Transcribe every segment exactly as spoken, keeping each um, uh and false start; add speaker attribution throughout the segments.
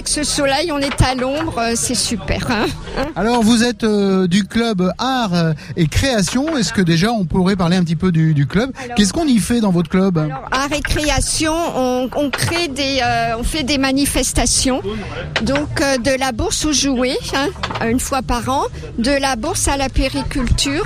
Speaker 1: Ce soleil, on est à l'ombre, c'est super. Hein.
Speaker 2: Alors vous êtes euh, du club art et création. Est-ce que déjà on pourrait parler un petit peu du, du club? Alors, qu'est-ce qu'on y fait dans votre club?
Speaker 1: Alors, art et création, on, on crée des, euh, on fait des manifestations. Donc euh, de la bourse aux jouets, hein, une fois par an, de la bourse à la périculture.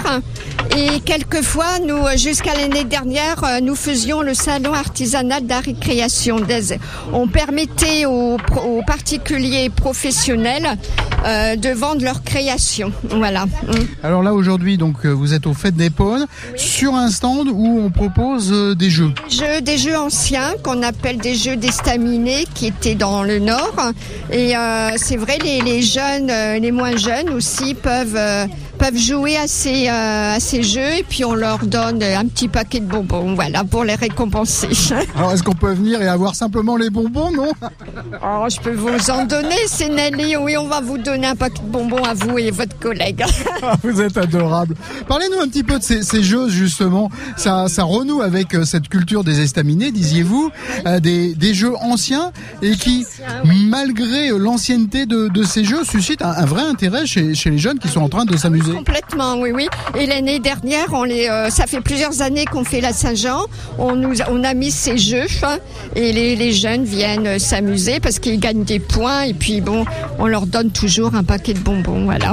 Speaker 1: Et quelquefois, nous, jusqu'à l'année dernière, nous faisions le salon artisanal d'art et création. On permettait aux, aux particuliers professionnels euh, de vendre leurs créations. Voilà.
Speaker 2: Alors là, aujourd'hui, donc, vous êtes aux Fêtes d'Épône, oui, sur un stand où on propose euh, des jeux.
Speaker 1: Jeux, des jeux anciens qu'on appelle des jeux d'estaminets qui étaient dans le Nord. Et euh, c'est vrai, les, les jeunes, euh, les moins jeunes aussi peuvent... Euh, peuvent jouer à ces, euh, à ces jeux et puis on leur donne un petit paquet de bonbons, voilà, pour les récompenser.
Speaker 2: Alors est-ce qu'on peut venir et avoir simplement les bonbons, non?
Speaker 1: Oh, je peux vous en donner, c'est Nelly, oui, on va vous donner un paquet de bonbons à vous et votre collègue.
Speaker 2: Vous êtes adorable. Parlez-nous un petit peu de ces, ces jeux, justement. Ça, ça renoue avec cette culture des estaminets, disiez-vous, euh, des, des jeux anciens et qui, oui, malgré l'ancienneté de, de ces jeux, suscitent un, un vrai intérêt chez, chez les jeunes qui sont en train de s'amuser.
Speaker 1: Complètement, oui, oui. Et l'année dernière, on les, euh, ça fait plusieurs années qu'on fait la Saint-Jean. On nous, a, on a mis ces jeux hein, et les, les jeunes viennent s'amuser parce qu'ils gagnent des points. Et puis bon, on leur donne toujours un paquet de bonbons, voilà.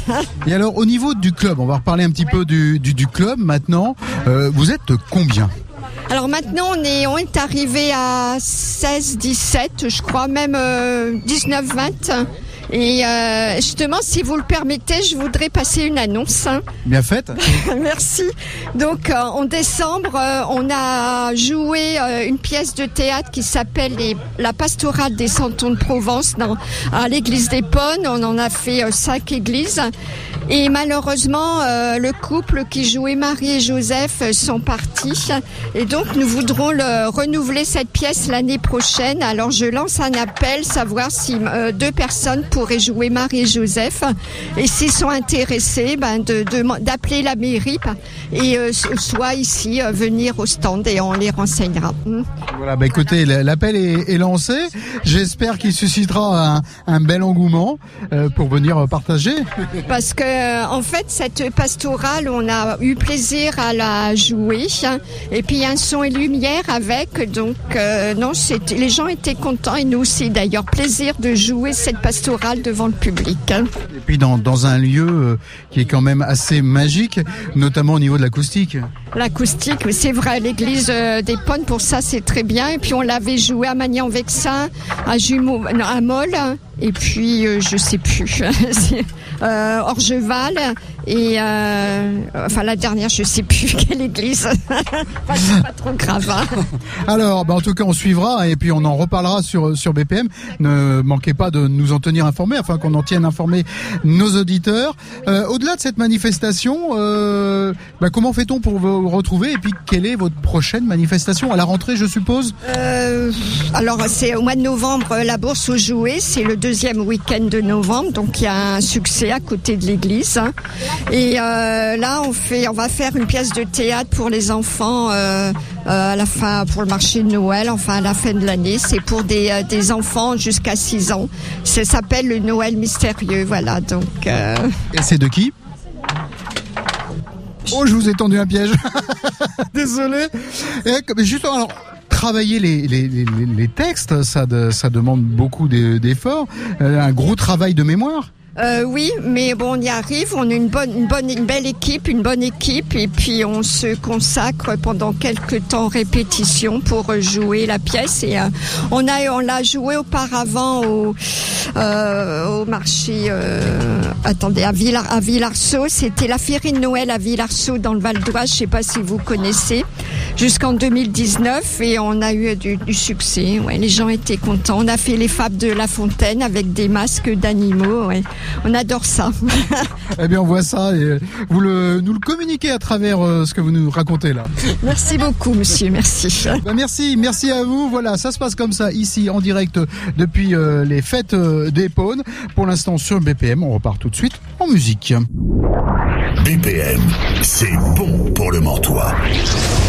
Speaker 2: Et alors, au niveau du club, on va reparler un petit peu du, du, du club maintenant. Euh, vous êtes combien ?
Speaker 1: Alors maintenant, on est, on est arrivé à seize, dix-sept, je crois, même euh, dix-neuf, vingt. Et euh, justement, si vous le permettez, je voudrais passer une annonce. Hein.
Speaker 2: Bien faite.
Speaker 1: Merci. Donc, euh, en décembre, euh, on a joué euh, une pièce de théâtre qui s'appelle les, La Pastorale des Santons de Provence dans, à l'église d'Épône. On en a fait euh, cinq églises. Et malheureusement, euh, le couple qui jouait Marie et Joseph euh, sont partis. Et donc, nous voudrons le, renouveler cette pièce l'année prochaine. Alors, je lance un appel, savoir si euh, deux personnes pourraient jouer Marie et Joseph. Et s'ils sont intéressés, ben, de, de, d'appeler la mairie et euh, soit ici, euh, venir au stand et on les renseignera.
Speaker 2: Voilà, bah écoutez, l'appel est, est lancé. J'espère qu'il suscitera un, un bel engouement euh, pour venir partager.
Speaker 1: Parce que en fait, cette pastorale, on a eu plaisir à la jouer. Et puis, il y a un son et lumière avec. Donc, euh, non, c'était, les gens étaient contents. Et nous aussi, d'ailleurs, plaisir de jouer cette pastorale devant le public.
Speaker 2: Et puis, dans, dans un lieu euh, qui est quand même assez magique, notamment au niveau de l'acoustique.
Speaker 1: L'acoustique, c'est vrai. L'église euh, d'Épône, pour ça, c'est très bien. Et puis, on l'avait joué à Magnan-Vexin, à Jumeaux, non, à Molles. Et puis, euh, je sais plus, euh, Orgeval, et euh, enfin la dernière, je sais plus quelle église. Enfin, c'est pas trop grave. Hein.
Speaker 2: Alors, bah, en tout cas, on suivra et puis on en reparlera sur sur B P M. Ne manquez pas de nous en tenir informés, afin qu'on en tienne informés nos auditeurs. Euh, au-delà de cette manifestation, euh, bah, comment fait-on pour vous retrouver et puis quelle est votre prochaine manifestation à la rentrée, je suppose?
Speaker 1: euh, Alors, c'est au mois de novembre, la bourse aux jouets, c'est le deuxième week-end de novembre, donc il y a un succès à côté de l'église. Hein. Et euh, là, on fait, on va faire une pièce de théâtre pour les enfants euh, euh, à la fin, pour le marché de Noël, enfin à la fin de l'année. C'est pour des, euh, des enfants jusqu'à six ans. Ça s'appelle le Noël mystérieux, voilà. Donc. Euh...
Speaker 2: Et c'est de qui? Oh, je vous ai tendu un piège. Désolé. Et, justement, alors. Travailler les, les, les, les textes, ça, de, ça demande beaucoup d'efforts, euh, un gros travail de mémoire.
Speaker 1: Euh, oui, mais bon, on y arrive. On a une bonne, une bonne, une belle équipe, une bonne équipe, et puis on se consacre pendant quelques temps répétition pour jouer la pièce. Et euh, on a, on l'a joué auparavant au, euh, au marché. Euh, attendez, à Villar, à Villarceau, c'était la Féerie de Noël à Villarceau dans le Val d'Oise. Je sais pas si vous connaissez. Jusqu'en deux mille dix-neuf, et on a eu du, du succès. Ouais, les gens étaient contents. On a fait les fables de La Fontaine avec des masques d'animaux. Ouais. On adore ça.
Speaker 2: Eh bien, on voit ça et vous le, nous le communiquez à travers euh, ce que vous nous racontez là.
Speaker 1: Merci beaucoup, monsieur. Merci.
Speaker 2: Ben merci, merci à vous. Voilà, ça se passe comme ça ici en direct depuis euh, les fêtes euh, d'Épône. Pour l'instant sur B P M, on repart tout de suite en musique.
Speaker 3: B P M, c'est bon pour le Mortois.